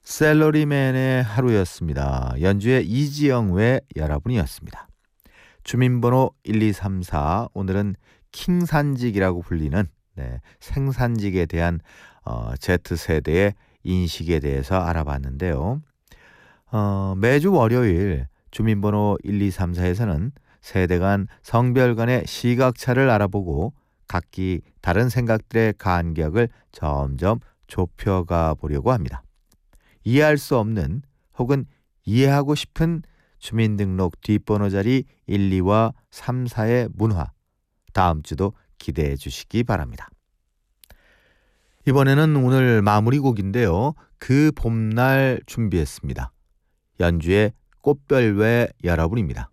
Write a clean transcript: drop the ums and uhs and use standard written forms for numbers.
샐러리맨의 하루였습니다. 연주의 이지영 외 여러분이었습니다. 주민번호 1234, 오늘은 킹산직이라고 불리는 생산직에 대한 Z세대의 인식에 대해서 알아봤는데요. 매주 월요일 주민번호 1234에서는 세대 간 성별 간의 시각차를 알아보고 각기 다른 생각들의 간격을 점점 좁혀가 보려고 합니다. 이해할 수 없는 혹은 이해하고 싶은 주민등록 뒷번호 자리 1, 2와 3, 4의 문화, 다음 주도 기대해 주시기 바랍니다. 이번에는 오늘 마무리 곡인데요. 그 봄날 준비했습니다. 연주의 꽃별 외 여러분입니다.